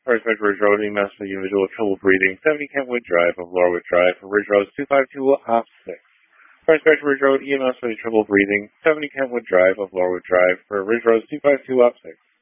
First Ridge Road, EMS for the individual with trouble breathing, 70 Kentwood Drive of Laurelwood Drive for Ridge Road 252 Op 6. First Ridge Road, EMS for the trouble breathing, 70 Kentwood Drive of Laurelwood Drive for Ridge Road 252 Op 6.